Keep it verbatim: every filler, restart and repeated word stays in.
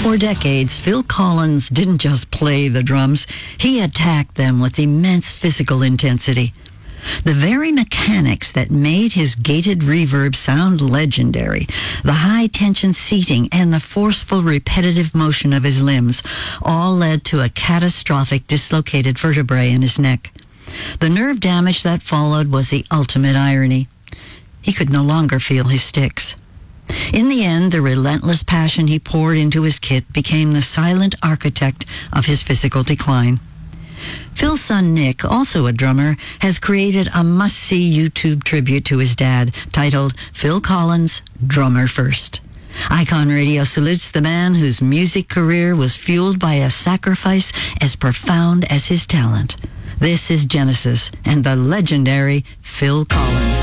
For decades, Phil Collins didn't just play the drums, he attacked them with immense physical intensity. The very mechanics that made his gated reverb sound legendary, the high-tension seating and the forceful repetitive motion of his limbs, all led to a catastrophic dislocated vertebrae in his neck. The nerve damage that followed was the ultimate irony. He could no longer feel his sticks. In the end, the relentless passion he poured into his kit became the silent architect of his physical decline. Phil's son Nick, also a drummer, has created a must-see YouTube tribute to his dad titled Phil Collins, Drummer First. Icon Radio salutes the man whose music career was fueled by a sacrifice as profound as his talent. This is Genesis and the legendary Phil Collins.